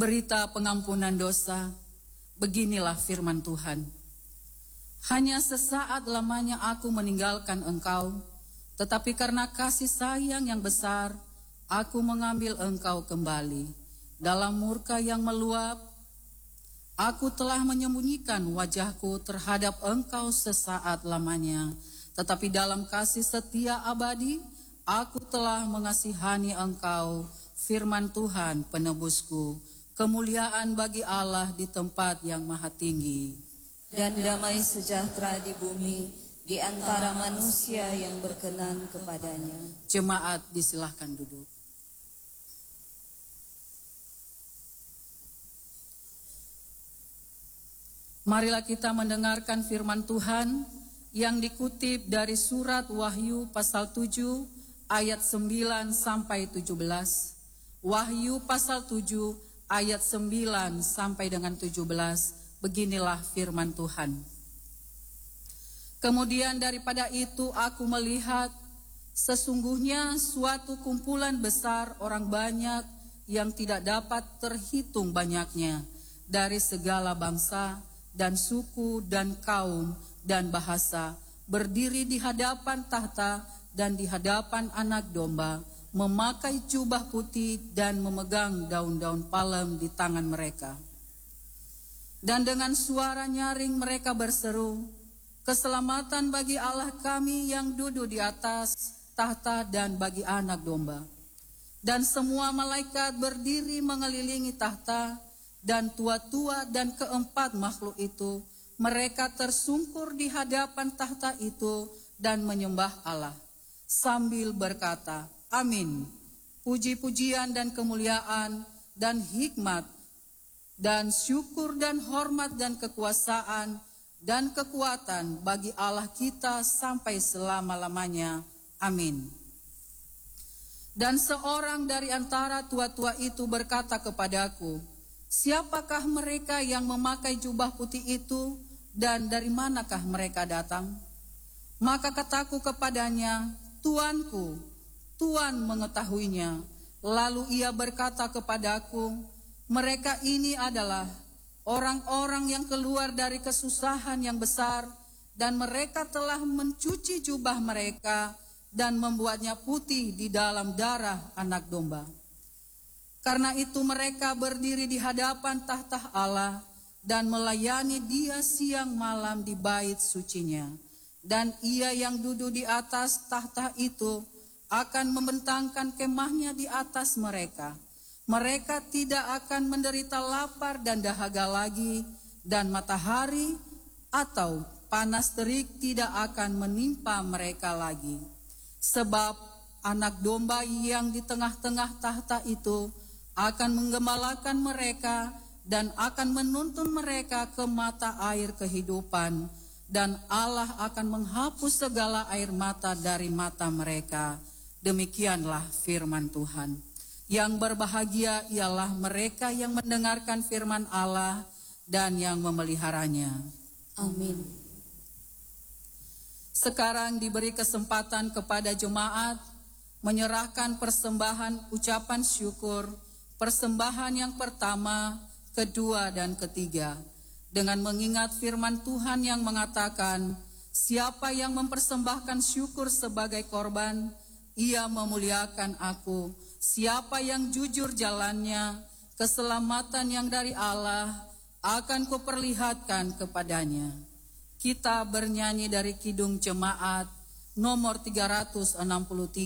Berita pengampunan dosa, beginilah firman Tuhan. Hanya sesaat lamanya aku meninggalkan engkau, tetapi karena kasih sayang yang besar, aku mengambil engkau kembali. Dalam murka yang meluap, aku telah menyembunyikan wajahku terhadap engkau sesaat lamanya. Tetapi dalam kasih setia abadi, aku telah mengasihani engkau, firman Tuhan penebusku. Kemuliaan bagi Allah di tempat yang maha tinggi, dan damai sejahtera di bumi di antara manusia yang berkenan kepadanya. Jemaat disilahkan duduk. Marilah kita mendengarkan firman Tuhan yang dikutip dari surat Wahyu pasal 7 ayat 9 sampai 17. Wahyu pasal 7 ayat 9 sampai dengan 17, beginilah firman Tuhan. Kemudian daripada itu aku melihat, sesungguhnya suatu kumpulan besar orang banyak yang tidak dapat terhitung banyaknya, dari segala bangsa dan suku dan kaum dan bahasa, berdiri di hadapan tahta dan di hadapan Anak Domba, memakai jubah putih dan memegang daun-daun palem di tangan mereka. Dan dengan suara nyaring mereka berseru, keselamatan bagi Allah kami yang duduk di atas tahta dan bagi Anak Domba. Dan semua malaikat berdiri mengelilingi tahta, dan tua-tua dan keempat makhluk itu, mereka tersungkur di hadapan tahta itu dan menyembah Allah, sambil berkata, Amin. Puji-pujian dan kemuliaan dan hikmat dan syukur dan hormat dan kekuasaan dan kekuatan bagi Allah kita sampai selama-lamanya. Amin. Dan seorang dari antara tua-tua itu berkata kepadaku, siapakah mereka yang memakai jubah putih itu dan dari manakah mereka datang? Maka kataku kepadanya, Tuanku, Tuhan mengetahuinya. Lalu ia berkata kepadaku, mereka ini adalah orang-orang yang keluar dari kesusahan yang besar, dan mereka telah mencuci jubah mereka dan membuatnya putih di dalam darah Anak Domba. Karena itu mereka berdiri di hadapan tahta Allah dan melayani Dia siang malam di bait sucinya. Dan Ia yang duduk di atas tahta itu akan membentangkan kemahnya di atas mereka. Mereka tidak akan menderita lapar dan dahaga lagi, dan matahari atau panas terik tidak akan menimpa mereka lagi. Sebab Anak Domba yang di tengah-tengah tahta itu akan menggembalakan mereka dan akan menuntun mereka ke mata air kehidupan, dan Allah akan menghapus segala air mata dari mata mereka. Demikianlah firman Tuhan. Yang berbahagia ialah mereka yang mendengarkan firman Allah dan yang memeliharanya. Amin. Sekarang diberi kesempatan kepada jemaat menyerahkan persembahan ucapan syukur, persembahan yang pertama, kedua, dan ketiga, dengan mengingat firman Tuhan yang mengatakan, siapa yang mempersembahkan syukur sebagai korban, ia memuliakan aku. Siapa yang jujur jalannya, keselamatan yang dari Allah akan kuperlihatkan kepadanya. Kita bernyanyi dari Kidung Jemaat nomor 363.